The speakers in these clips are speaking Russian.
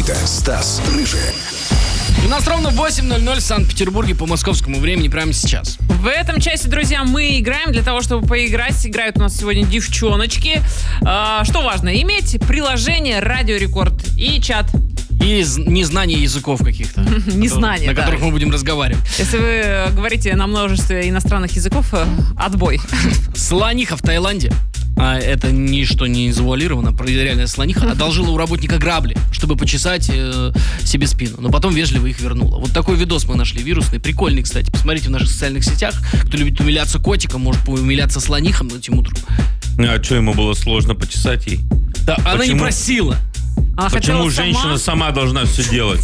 Никита, Стас, Рыжий. У нас ровно 8:00 в Санкт-Петербурге по московскому времени прямо сейчас. В этом часе, друзья, мы играем. Для того, чтобы поиграть, играют у нас сегодня девчоночки. Что важно? Иметь приложение «Радио Рекорд» и чат. И незнание языков каких-то. Незнание, на да. которых мы будем разговаривать. Если вы говорите на множестве иностранных языков, отбой. Слониха в Таиланде, а это ничто не завуалировано, реальная слониха, одолжила у работника грабли, чтобы почесать себе спину. Но потом вежливо их вернула. Вот такой видос мы нашли, вирусный, прикольный, кстати. Посмотрите в наших социальных сетях. Кто любит умиляться котиком, может поумиляться слонихом этим утром. А что, ему было сложно почесать ей? Да, она не просила. Почему женщина сама должна все делать?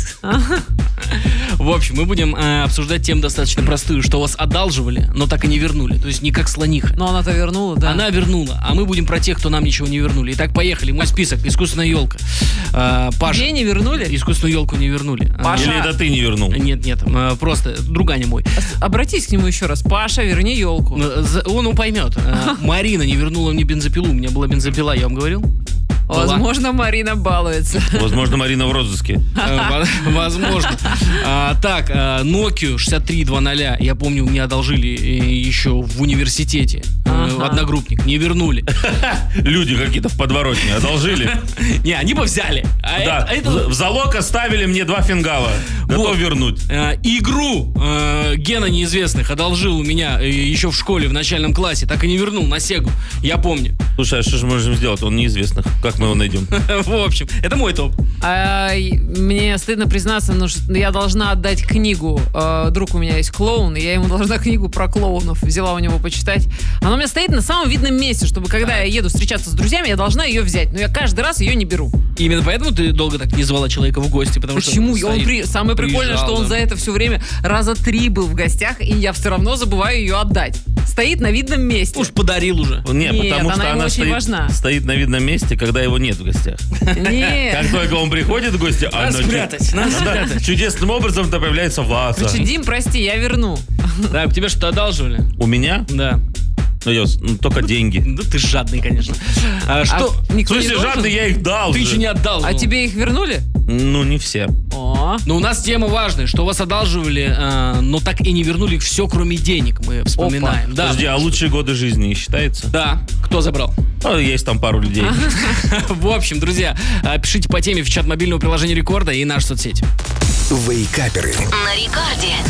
В общем, мы будем обсуждать тему достаточно простую, что вас одалживали, но так и не вернули. То есть не как слониха. Но она-то вернула, да. Она вернула, а мы будем про тех, кто нам ничего не вернули. Итак, поехали. Мой список. Искусственная елка. Паша. Где не вернули? Искусственную елку не вернули. Паша. Или это ты не вернул? Нет, просто другане мой. Обратись к нему еще раз. Паша, верни елку. Он поймет. Марина не вернула мне бензопилу. У меня была бензопила, я вам говорил? Возможно, Марина балуется. Возможно, Марина в розыске. Возможно. Так, Nokia 6300, я помню, мне одолжили еще в университете. Одногруппник, не вернули. Люди какие-то в подворотне одолжили. Не, они бы взяли. Да, в залог оставили мне 2 фингала. Готов вернуть. Игру Гена Неизвестных одолжил у меня еще в школе, в начальном классе. Так и не вернул на Сегу. Я помню. Слушай, а что же можем сделать? Он неизвестных. Как мы его найдем? В общем, это мой топ. Мне стыдно признаться, но я должна отдать книгу. Друг у меня есть клоун, и я ему должна книгу про клоунов. Взяла у него почитать. Она у меня стоит на самом видном месте, чтобы когда я еду встречаться с друзьями, я должна ее взять. Но я каждый раз ее не беру. Именно поэтому ты долго так не звала человека в гости? Почему? Самое прикольное, что он за это все время раза 3 был в гостях, и я все равно забываю ее отдать. Стоит на видном месте. Уж подарил уже. Нет, потому что она стоит на видном месте, когда его нет в гостях. Нет. Как только он приходит в гости, надо спрятать. Чудесным образом-то появляется ваза. Короче, Дим, прости, я верну. Да, тебе что-то одалживали? У меня? Да. Только деньги. Да ты жадный, конечно. Что? В смысле жадный, я их дал. Ты еще не отдал. А тебе их вернули? Не все. Но у нас тема важная, что вас одалживали, но так и не вернули все, кроме денег, мы вспоминаем. Да. Подожди, а лучшие годы жизни не считается? Да. Кто забрал? Есть там пару людей. В общем, друзья, пишите по теме в чат мобильного приложения Рекорда и нашу соцсеть. Вейкаперы. На Рекорде.